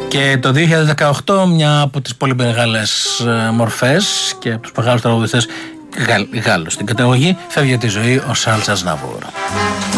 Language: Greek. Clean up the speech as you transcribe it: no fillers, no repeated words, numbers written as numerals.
Και το 2018 μια από τις πολύ μεγάλες μορφές και από τους μεγάλους τραγουδιστές Γάλλους στην καταγωγή φεύγει τη ζωή ο Σάρλς Αζναβούρ.